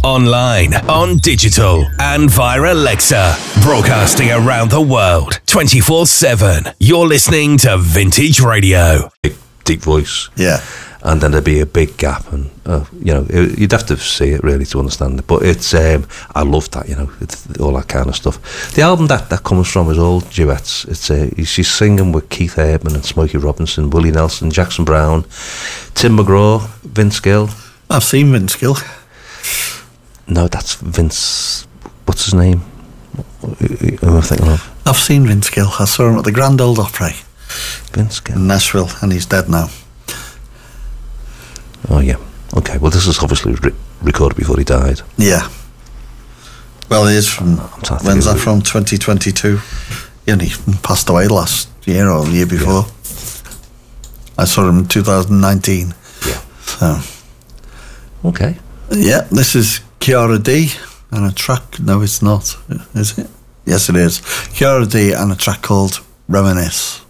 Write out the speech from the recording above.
online, on digital, and via Alexa. Broadcasting around the world, 24/7. You're listening to Vintage Radio. Deep voice. Yeah. And then there'd be a big gap, and you'd have to see it really to understand it. But it's I love that, it's all that kind of stuff. The album that comes from is all duets. It's she's singing with Keith Urban and Smokey Robinson, Willie Nelson, Jackson Browne, Tim McGraw, Vince Gill. I've seen Vince Gill. No, that's Vince. What's his name? Who am I thinking of? I've seen Vince Gill. I saw him at the Grand Ole Opry. Vince Gill. In Nashville, and he's dead now. Oh, yeah. Okay, well, this is obviously recorded before he died. Yeah. Well, it is from... When's that from? 2022? He only passed away last year or the year before. Yeah. I saw him in 2019. Yeah. So... Okay. Yeah, this is Kiara D and a track... No, it's not. Is it? Yes, it is. Kiara D and a track called Reminisce.